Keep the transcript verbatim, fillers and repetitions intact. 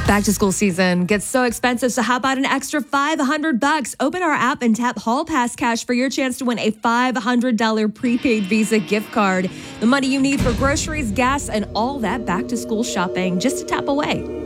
Back to school season gets so expensive, so how about an extra five hundred bucks? Open our app and tap Hall Pass Cash for your chance to win a five hundred dollars prepaid Visa gift card. The money you need for groceries, gas, and all that back to school shopping, just a tap away.